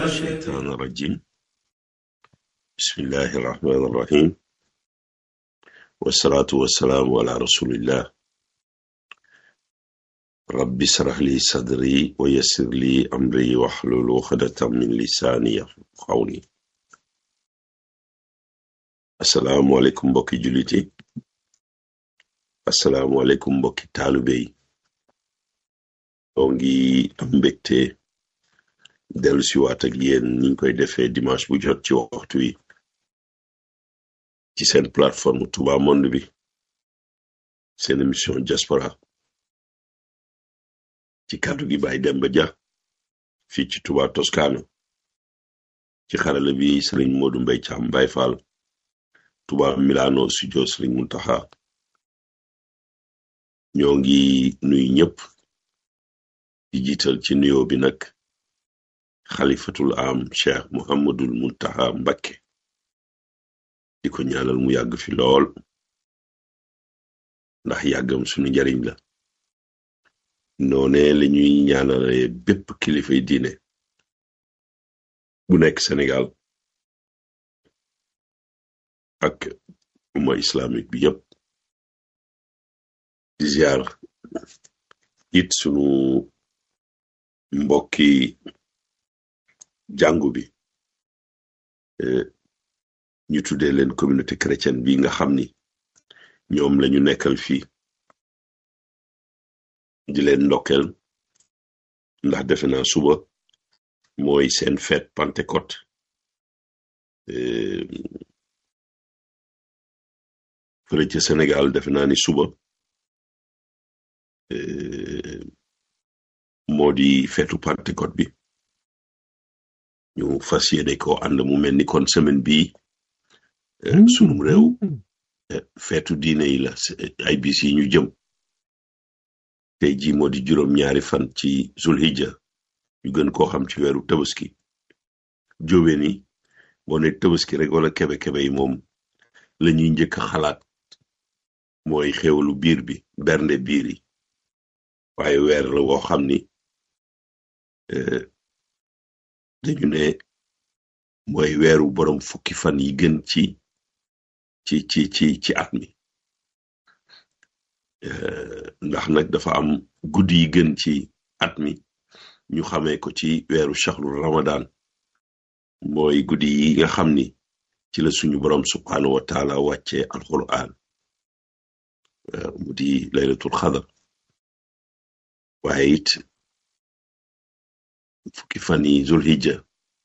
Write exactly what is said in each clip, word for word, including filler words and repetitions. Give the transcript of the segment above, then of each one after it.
الشيطان الرجيم بسم الله الرحمن الرحيم والصلاة والسلام على رسول الله رب اشرح لي صدري ويسر لي أمري واحلل عقدة من لساني يفقهوا قولي السلام عليكم mbokki jullit yi assalaamu aleykum mbokki taalibe yi ñoo ngi am mbégte dellu si waat ak yéen niñ koy defee dimanche bu jot ci waxtu wi ci seen plateforme Touba Monde bi seen émission diaspora ci kàddu gi Baye Demba Dia fii ci Touba Toscano ci xarala bi Serigne Modou Mbaye Thiam Baye Fall Touba Milano studio Serigne Mountakha ñoo ngi nuyu ñëpp di jiital ci nuyoo bi nag xalifatul am Cheikh Mouhamadul Mountakha Mbacké di ko ñaanal mu yàgg fi lool ndax yàggam suñu njariñ la noone la ñuy ñaanale bépp kilifay diine bu nekk Sénégal ak umma islamique bi yëpp di ziar it sunu mbokki jàngu bi ñu tuddee leen communauté chrétienne bi nga xam ni ñoom lañu nekkal fii di leen ndokkeel ndax defe naa suba mooy seen fête Pentecôte fële ca Sénégal defe naa ni suba moo di feetu Pentecôte bi ñu fas yéene ko ànd mu mel ni kon semaine bii sunum réew feetu diine yi la ay bis yi ñu jëm tey jii moo di juróom-ñaari fan ci zulhijja ñu gën koo xam ci weeru tabaski jóobee ni boo ne tabaski rek wala kebe-kebe yi moom la ñuy njëkk a xalaat mooy xéwalu biir bi bernde biir yi waaye weer la woo xam ni dañu ne mooy weeru borom fukki fan yi gën ci ci ci ci ci at mi ndax nag dafa am guddi yi gën ci at mi ñu xamee ko ci weeru shahru ramadan mooy guddi yi nga xam ni ci la suñu borom subhanahu wa taala wàccee alquran mu di laylatul xadar waaye it fukki fan yi zulhijja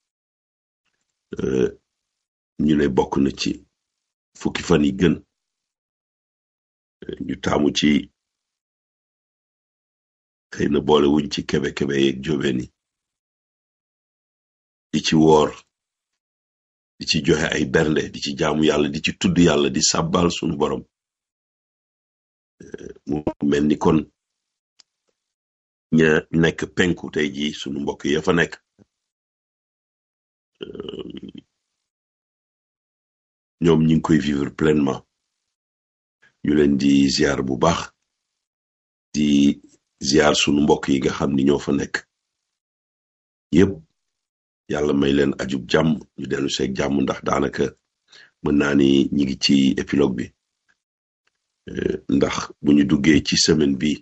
ñu ne bokk na ci fukki fan yi gën ñu taamu ci xëy na boole wuñ ci kebe-kebe yeeg jóbeen yi di ci woor di ci joxe ay bernde di ci jaamu yàlla di ci tudd yàlla di sàbbal sunu borom mu mel ni kon ña nekk penku tey jii sunu mbokk ya fa nekk ñoom ñu ngi koy vivre pleinement ñu leen di ziar bu baax di ziar sunu mbokk yi nga xam ni ñoo fa nekk yëpp yàlla may leen ajub jàmm ñu dellu seeg jàmm ndax daanaka mën naa ni ñi ngi ci épilogue bi ndax bu ñu duggee ci semaine bi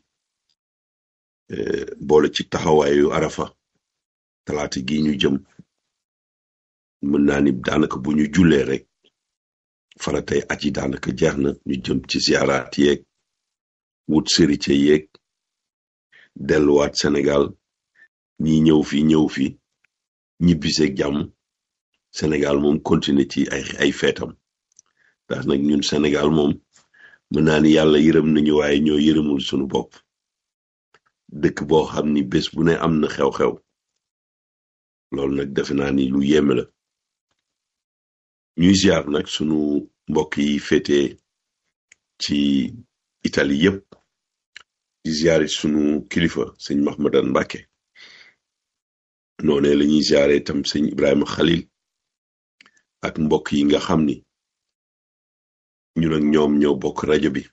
boole ci taxawaayu arafa talaata gi ñu jëm mën naa ni daanaka bu ñu jullee rek faratay at yi daanaka jeex na ñu jëm ci ziaraat yeeg wut sërite yeeg delluwaat Sénégal ñi ñëw fi ñëw fi ñibbiseeg jàmm Sénégal moom continuer ci ay ay feetam ndax nag ñun Sénégal moom mën naa ni yàlla yërëm nañu waaye ñoo yërëmul sunu bopp dëkk boo xam ni bés bu ne am na xew-xew loolu nag defe naa ni lu yéeme la ñuy ziar nag sunu mbokk yi féete ci Italie yëpp di ziare sunu kilifa sëñ Mahmadan Mbacké noonee la ñuy ziare itam sëñ Ibrahima Khalil ak mbokk yi nga xam ni ñun ak ñoom ñoo bokk rajo bi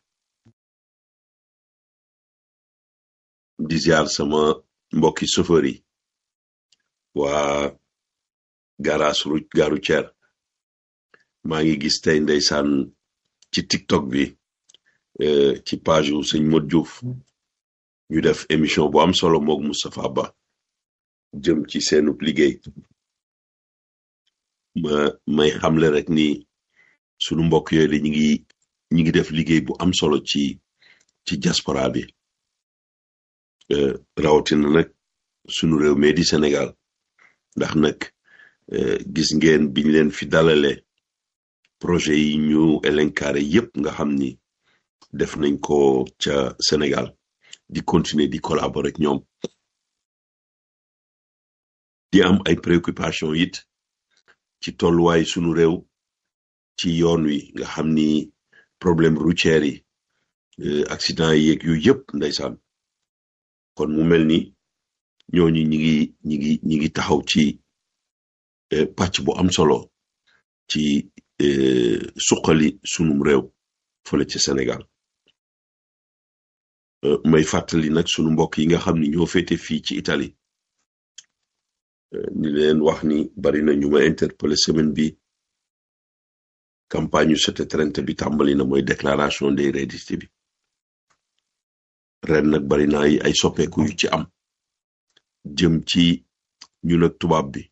di ziar sama mbokki chauffeur yi waa garage ru gare routière maa ngi gis tey ndeysaan ci TikTok bi ci page yu sëñ Modou Diouf ñu def émission bu am solo moog Moustapha Ba jëm ci seenub liggéey ma may xamle rek ni sunu mbokk yooyu de ñi ngi ñi ngi def liggéey bu am solo ci ci diaspora bi rawatina nag sunu réew mee di Sénégal ndax nag gis ngeen biñ leen fi dalale projet yi ñu élencaré yépp nga xam ni def nañ ko ca Sénégal di continuer di collaborer ak ñoom di am ay préoccupation it ci tolluwaay sunu réew ci yoon wi nga xam ni problème routier yi accident yi yeeg yu yëpp ndeysaan kon mu mel ni ñooñu ñi ngi ñi ngi ñi ngi taxaw ci pàcc bu am solo ci suqali sunum réew fële ci Sénégal may fàttali nag sunu mbokk yi nga xam ni ñoo féete fii ci Italie ni leen wax ni bari na ñu ma interpellé semaine bi campagne yu Sette Trenta bi tàmbali na mooy déclaration des redditi bi ren nag bari na ay soppeeku yu ci am jëm ci ñun ak tubaab bi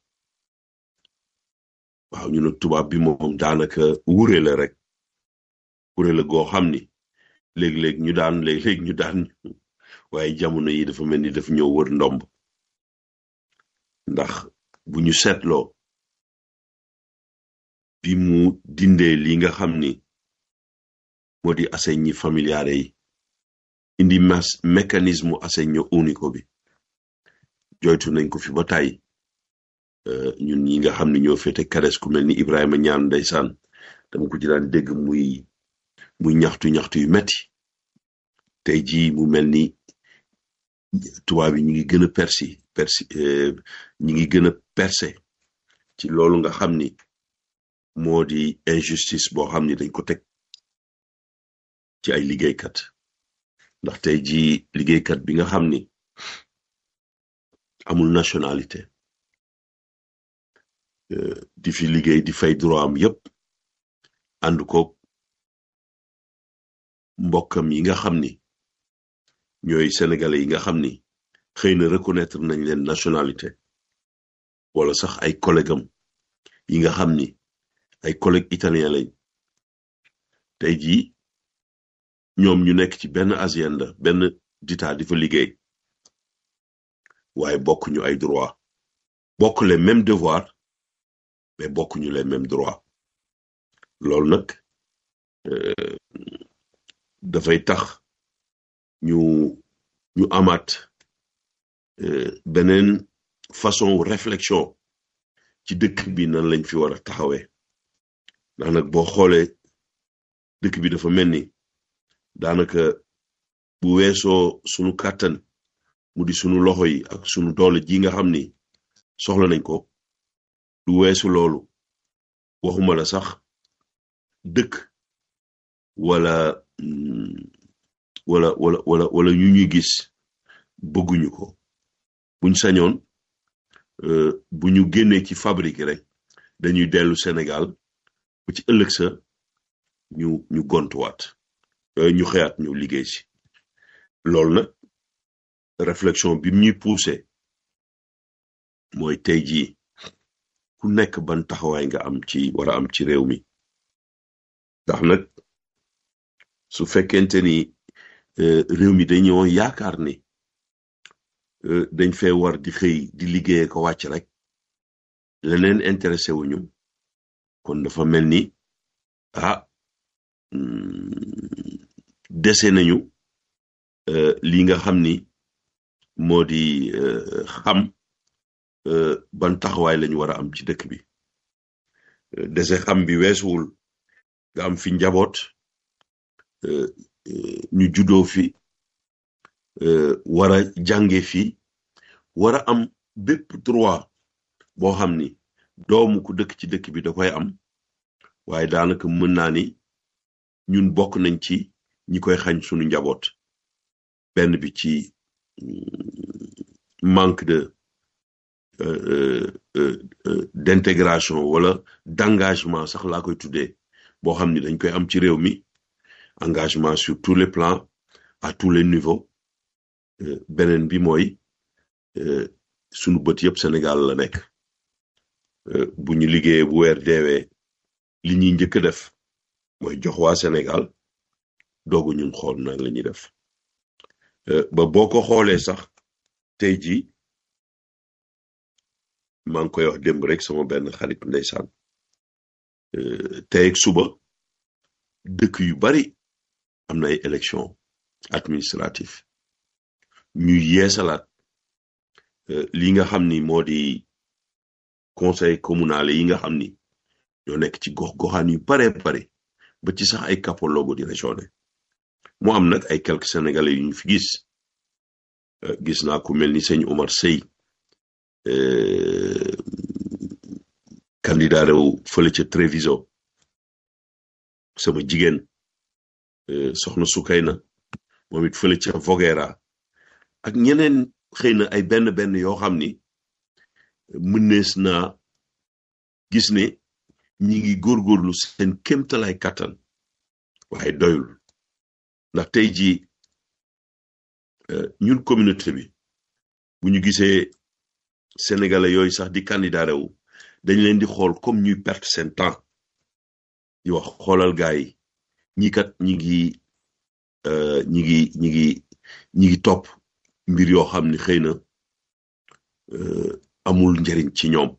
waaw ñun ak tubaab bi moom daanaka wure la rek wure la goo xam ni léeg-léeg ñu daan léeg-léeg ñu daan waaye jamono yi dafa mel ni dafa ñëw wër ndomb ndax bu ñu seetloo bi mu dindee li nga xam ni moo di assegni familiare yi indi mas mécanisme assegno unico bi joytu nañ ko fi ba tàyyi ñun ñi nga xam ne ñoo féete kares ku mel ni Ibrahima ñaan ndeysaan dama ko ci daan dégg muy muy ñaxtu ñaxtu yu metti tey jii mu mel ni tubaab yi ñu ngi gën a persi persi ñu ngi gën a percé ci loolu nga xam ni moo di injustice boo xam ni dañ ko teg ci ay liggéeykat ndax tey jii liggéeykat bi nga xam ni amul nationalité di fi liggéey di fay droit am yépp ànd ko mbokkam yi nga xam ni ñooy sénégalais yi nga xam ni xëy na reconnaître nañ leen nationalité wala sax ay collègue am yi nga xam ni ay collègue italien lañ tey jii ñoom ñu nekk ci benn azienda benn dita di fa liggéey waaye bokk ñu ay droit bokk les mêmes devoirs mais bokk ñu les mêmes droits loolu nag dafay tax ñu ñu amaat beneen façon réflexion ci dëkk bi nan lañ fi war a taxawee ndax nag boo xoolee dëkk bi dafa mel ni daanaka bu weesoo sunu kàttan mu di sunu loxo yi ak sunu doole ji nga xam ni soxla nañ ko du weesu loolu waxuma la sax dëkk wala wala wala wala wala ñu ñuy gis bëgguñu ko buñ sañoon bu ñu génnee ci fabrique rek dañuy dellu Sénégal bu ci ëllëg sa ñu ñu gontuwaat ñu xëyaat ñu liggéey si loolu nag réflexion bi ñuy poussé mooy tey jii ku nekk ban taxawaay nga am ci war a am ci réew mi ndax nag su fekkente ni réew mi dañoo yaakaar ni dañ fee war di xëy di liggéeyee ko wàcc rek leneen intéressé wuñu kon dafa mel ni ah dese nañu li nga xam ni moo di xam ban taxawaay lañu war a am ci dëkk bi dese xam bi weesuwul nga am fi njaboot ñu juddoo fi war a jànge fi war a am bépp droit boo xam ni doomu ku dëkk ci dëkk bi da koy am waaye daanaka mën naa ni ñun bokk nañ ci ñi koy xañ sunu njaboot benn bi ci manque de euh, euh, euh, d'intégration wala d'engagement sax laa koy tuddee boo xam ni dañ koy am ci réew mi engagement sur tous les plans à tous les niveaux euh, beneen bi mooy euh, sunu bët yëpp Sénégal la nekk euh, bu ñu liggéeyee bu weer deewee li ñuy njëkk a def mooy jox waa Sénégal doogu ñun xool nan la ñuy def euh, ba boo ko xoolee sax tey jii maa ngi koy wax démb rek sama benn xarit ndeysaan euh, tey ak suba dëkk yu bari am na ay élection administrative ñuy yeesalaat euh, li nga xam ni moo di conseil communal yi nga xam ni ñoo nekk ci gox goxaan yu bare bare ba ci sax ay capologue di région mu am nag ay quelques sénégalais yu ñu fi gis euh, gis naa ku mel ni sëñ Omar Sey euh, candidat rew fële ca Treviso sama jigéen euh, soxna Sukayna moom it fële ca Voguera ak ñeneen xëy na ay benn benn yoo xam ni mënees naa gis ne ñi ngi góorgóorlu seen kéemtalaay kattan waaye doyul ndax tey jii euh, ñun communauté bi bu ñu gisee sénégalais yooyu sax di candidat rew dañ leen di xool comme ñuy perte seen temps di wax xoolal gaa yi ñi kat ñi ngi euh, ñi ngi ñi ngi ñi ngi topp mbir yoo xam ni xëy na euh, amul njariñ ci ñoom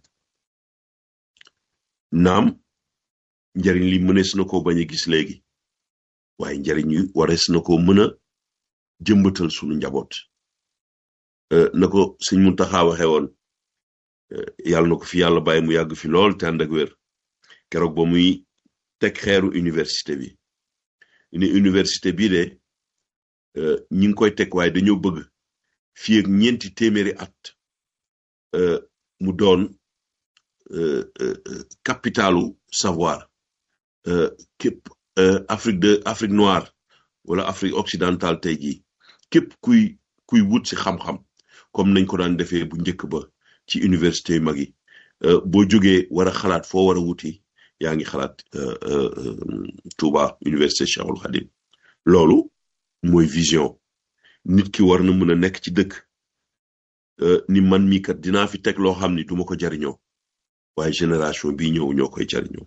naam njariñ li mënees na ko bañ a gis léegi waaye njariñ yu warees na ko mën a jëmbatal sunu njaboot euh, na ko sëñ Muntaxa waxe woon euh, yàlla na ko fi yàlla bàyyi mu yàgg fi lool te ànd ak wér keroog ba muy teg xeeru université bi ni université bii de euh, ñi ngi koy teg waaye dañoo bëgg fii ak ñeenti téeméeri at euh, mu doon euh, euh, capitalu savoir euh, képp euh, Afrique de Afrique noire wala Afrique occidentale tey jii képp kuy kuy wut si xam-xam comme nañ ko daan defee bu njëkk ba ci université yu mag yi euh, boo jógee war a xalaat foo war a wuti yaa ngi xalaat euh, euh, Touba université Cheikhul Khadim loolu mooy vision nit ki war na mën a nekk ci dëkk euh, ni man mii kat dinaa fi teg loo xam ni duma ko jariñoo waaye génération bii ñëw ñoo koy jariñoo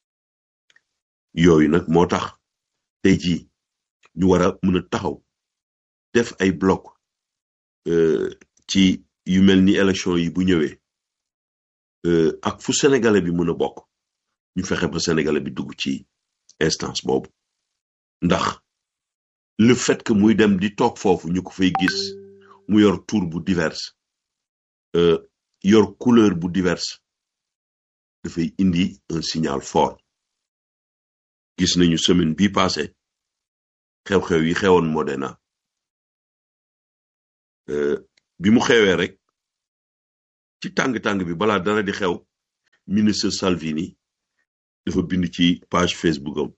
yooyu nag moo tax tey jii ñu war a mën a taxaw def ay bloc euh, ci yu mel ni élection yi bu ñëwee euh, ak fu sénégalais bi mën a bokk ñu fexe ba sénégalais bi dugg ci instance boobu ndax le fait que muy dem di toog foofu ñu ko fay gis mu yor tour bu diverse euh, yor couleur bu diverse dafay indi un signal fort gis nañu semaine bi passé xew-xew yi xewoon Modena euh, bi mu xewee rek ci tàng-tàng bi balaa dara di xew ministre Salvini dafa bind ci page Facebook am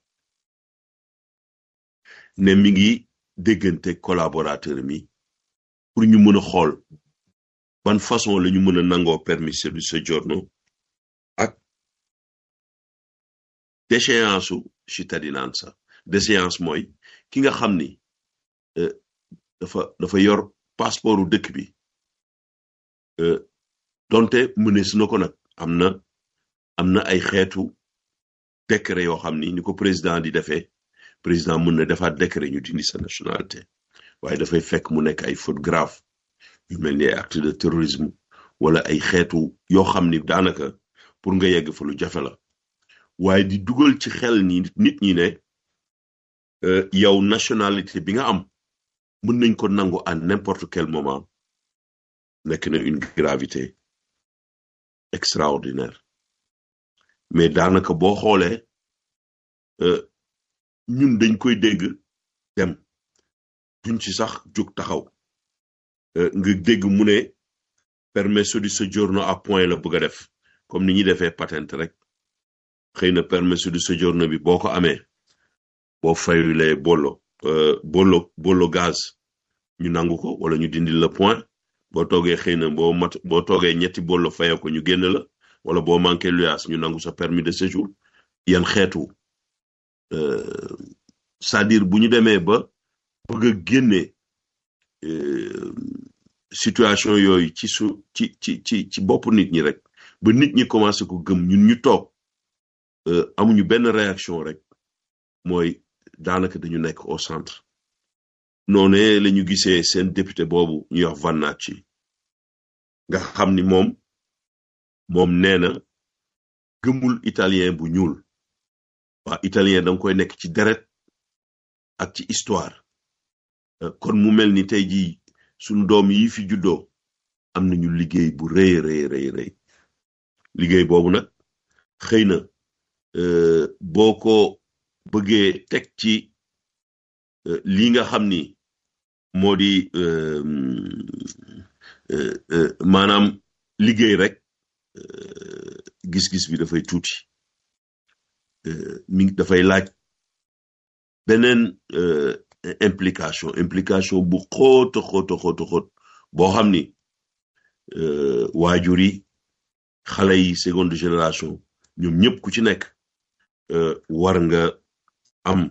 ne mi ngi déggante collaborateur mi pour ñu mën a xool ban façon la ñu mën a nangoo permis de soggiorno ak déchéance su cittadinanza déchéance mooy ki nga xam ni euh, dafa dafa yor passeportu dëkk bi euh, donte mënees na ko nag am na am na ay xeetu décret yoo xam ni ni ko président di defee président mën na defaat décret ñu dindi sa nationalité waaye dafay fekk mu nekk ay faute grave yu mel ni ay acte de terrorisme wala ay xeetu yoo xam ni daanaka pour nga yegg fa lu jafe la waaye di dugal ci xel ni nit ñi ne euh, yow nationalité bi nga am mën nañ ko nangu à n'importe quel moment nekk na une gravité extraordinaire mais daanaka boo xoolee euh, ñun dañ koy dégg dem duñ ci sax jóg taxaw euh, nga dégg mu ne permesso di soggiorno à point la bëgg a def comme ni ñuy defee patente rek xëy na permesso di soggiorno bi boo ko amee boo fayulee bollo euh, bollo bollo gaz ñu nangu ko wala ñu dindi le point boo toogee xëy na boo mat boo toogee ñetti bool la fayoo ko ñu génn la wala boo manqué luyaas ñu nangu sa permis de séjour yan xeetu c'est-à-dire bu ñu demee ba bëgg a génne situation yooyu ci su ci ci ci ci bopp nit ñi rek ba nit ñi commencé ko gëm ñun ñu toog amuñu benn réaction rek mooy daanaka dañu nekk au centre noonu la ñu gisee seen député boobu ñuy wax Vannacci nga xam ni moom moom nee na gëmul italien bu ñuul waa italien danga koy nekk ci deret ak ci histoire kon mu mel ni tey jii suñu doom yi fi juddoo am nañu liggéey bu rëy rëy rëy rëy liggéey boobu nag xëy na boo ko bëggee teg ci lii nga xam ni moo di maanaam liggéey rek gis-gis bi dafay tuuti mi dafay laaj beneen implication implication bu xóota xóota xóota xóot boo xam ni waajur yi xale yi seconde génération ñoom ñëpp ku ci nekk war nga am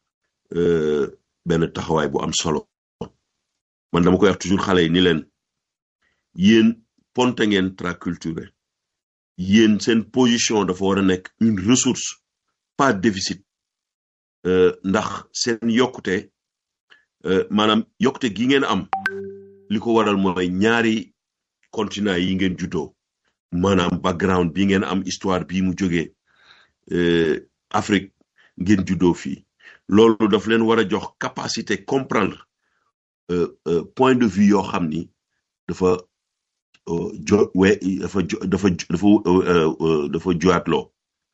benn taxawaay bu am solo man dama koy wax toujours xale yi ni leen yéen ponte ngeen transculturé yéen seen position dafa war a nekk une ressource pas déficit ndax seen yokkute maanaam yokkute gi ngeen am li ko waral mooy ñaari continent yi ngeen juddoo maanaam background bi ngeen am histoire bii mu jógee Afrique ngeen juddoo fii loolu daf leen war a jox capacité comprendre point de vue yoo xam ni dafa jo we dafa dafa dafa dafa joatloo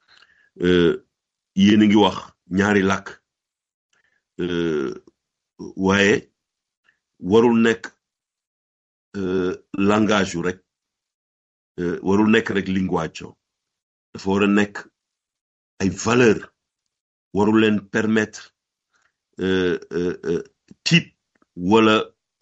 yéen a ngi wax ñaari làkk waaye warul nekk langage yu rek warul nekk rek linguaggio dafa war a nekk ay valeur warul leen permettre tiit wala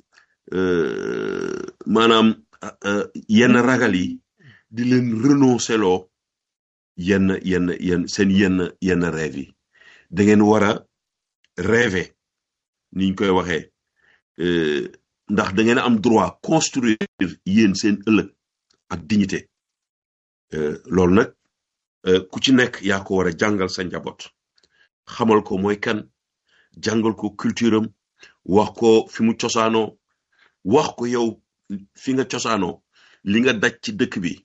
maanaam yenn ragal yi di leen renoncer loo yenn yenn yenn seen yenn yenn rêve yi da ngeen war a rêver ni ñu koy waxee ndax da ngeen am droit construire yéen seen ëllëg ak dignité loolu nag ku ci nekk yaa ko war a jàngal sa njaboot xamal ko mooy kan jàngal ko culture am wax ko fi mu cosaanoo wax ko yow fi nga cosaanoo li nga daj ci dëkk bi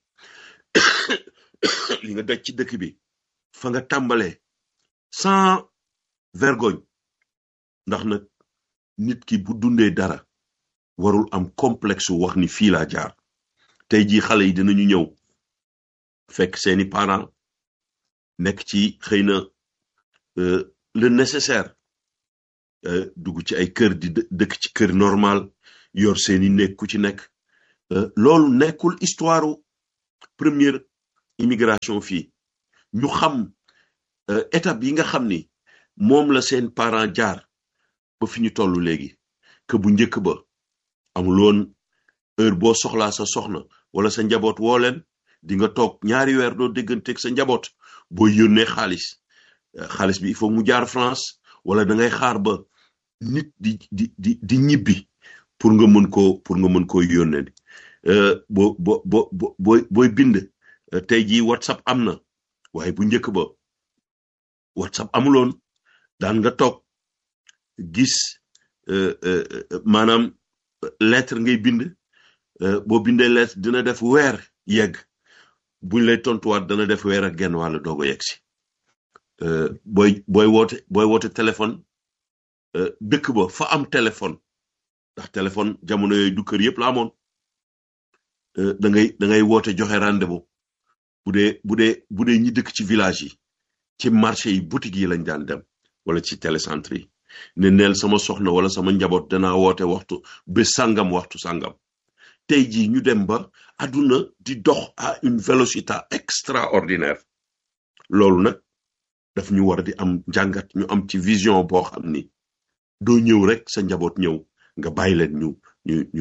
li nga daj ci dëkk bi fa nga tàmbalee sans vergogne ndax nag nit ki bu dundee dara warul am complexe wax ni fii laa jaar tey jii xale yi dinañu ñëw fekk seeni parents nekk ci xëy na le nécessaire dugg ci ay kër di dëkk ci kër normal yor seeni nekk ku ci nekk loolu nekkul histoire première immigration fii ñu xam étape yi nga xam ni moom la seen parents jaar ba fi ñu toll léegi que bu njëkk ba amul woon heure boo soxlaa sa soxna wala sa njaboot woo leen di nga toog ñaari weer doo dégganteeg sa njaboot boo yónnee xaalis xaalis bi il faut mu jaar France wala da ngay xaar ba nit di di di di ñibbi pour nga mën koo pour nga mën koo yónnee boo bo bo bo booy booy bind tey jii WhatsApp am na waaye bu njëkk ba WhatsApp amuloon daan nga toog gis maanaam lettre ngay bind boo bindee lettre dina def weer yegg buñ lay tontuwaat dana def weer ak genn wàll doog a yegg si booy booy woote booy woote téléphone dëkk ba fa am téléphone ndax téléphone jamono yooyu du kër yëpp la amoon da ngay da ngay woote joxe rendez-vous bu dee bu dee bu dee ñi dëkk ci village yi ci marché yi boutique yi lañ daan dem wala ci télécentre yi ne neel sama soxna wala sama njaboot danaa woote waxtu ba sàngam waxtu sàngam tey jii ñu dem ba àdduna di dox à une vélocité extraordinaire loolu nag daf ñu war di am njàngat ñu am ci vision boo xam ni doo ñëw rek sa njaboot ñëw nga bàyyi leen ñu ñu ñu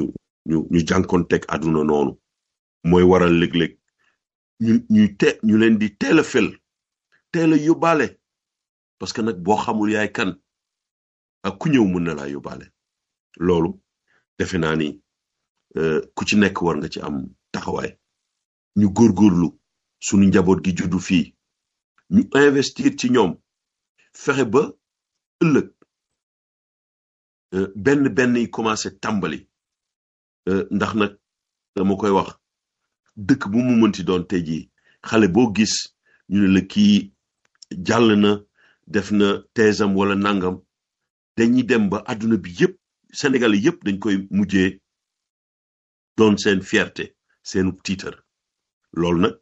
ñu ñu jànkoonteeg àdduna noonu mooy waral léeg-léeg ñu ñuy te ñu leen di teel a fel teel a yóbbaale parce que nag boo xamul yaay kan ak ku ñëw mën na laa yóbbaale loolu defe naa ni ku ci nekk war nga ci am taxawaay ñu góorgóorlu sunu njaboot gi juddu fii ñu investir ci ñoom fexe ba ëllëg benn benn yi commencé tàmbali ndax nag dama koy wax dëkk bu mu mënti doon tey jii xale boo gis ñu ne la kii jàll na def na teesam wala nangam dañuy dem ba àdduna bi yëpp Sénégalais yëpp dañ koy mujjee doon seen fierté seenu tiitar loolu nag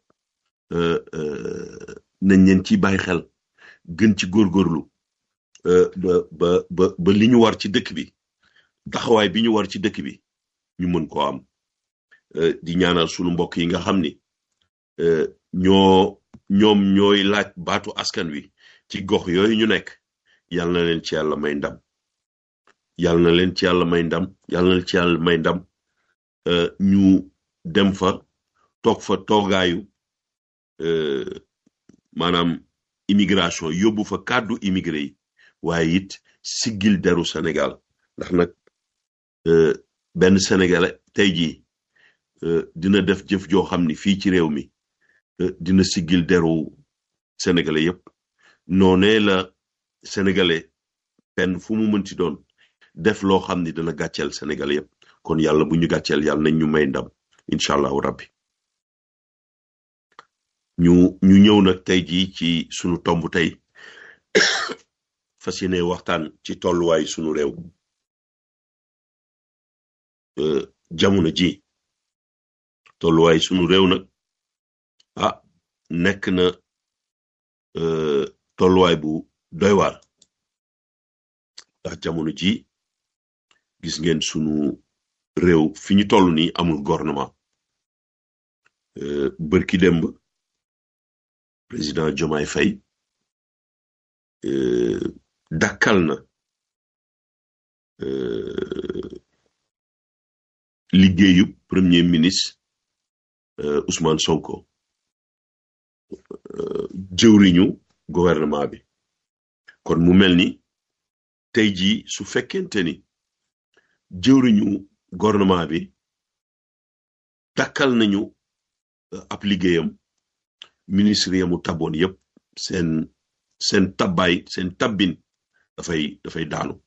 nañ leen ci bàyyi xel gën ci góorgóorlu ba ba ba ba li ñu war ci dëkk bi taxawaay bi ñu war ci dëkk bi ñu mën koo am di ñaanal sunu mbokk yi nga xam ni ñoo ñoom ñooy laaj baatu askan wi ci gox yooyu ñu nekk yal na leen ci yàlla may ndam yal na leen ci yàlla may ndam yal na leen ci yàlla may ndam ñu dem fa toog fa toogaayu maanaam immigration yóbbu fa kàddu immigré yi waaye it siggil deru Sénégal ndax nag benn Sénégalais tey jii dina def jëf joo xam ni fii ci réew mi dina siggil deru Sénégalais yépp noonee la Sénégalais benn fu mu mënti doon def loo xam ni dana gàcceel Sénégalais yépp kon yàlla bu ñu gàcceel yàlla nañ ñu may ndam incha allahu rabbi ñu ñu ñëw nag tey jii ci sunu tomb tey fas yéene waxtaan ci tolluwaay sunu réew jamono ji tolluwaay sunu réew nag ah nekk na tolluwaay bu doy waar ndax jamono ji gis ngeen sunu réew fi ñu toll nii amul gouvernement bërki démb président Diomaye Faye dakkal na liggéeyu premier ministre Ousmane Sonko jëwriñu gouvernement bi kon mu mel ni tey jii su fekkente ni jëwriñu gouvernement bi dakkal nañu ab liggéeyam ministre yamu taboon yépp seen seen tabbaay seen tabbin dafay dafay daanu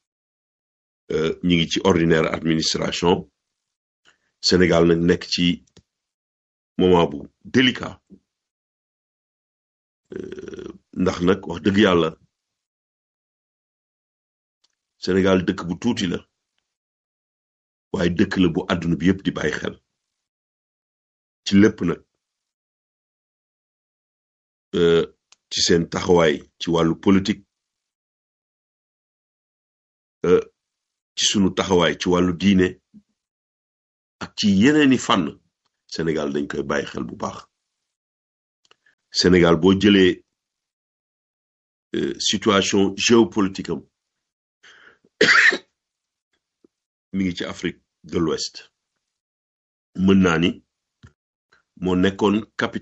ñi ngi ci ordinaire administration Sénégal nag nekk ci moment bu délicat ndax nag wax dëgg yàlla Sénégal dëkk bu tuuti la waaye dëkk la bu àdduna bi yépp di bàyyi xel ci lépp nag ci seen taxawaay ci wàllu politique ci sunu taxawaay ci wàllu diine ak ci yeneeni fànn Sénégal dañ koy bàyyi xel bu baax Sénégal boo jëlee situation géopolitique am mi ngi ci Afrique de l'Ouest mën naa ni moo nekkoon capitale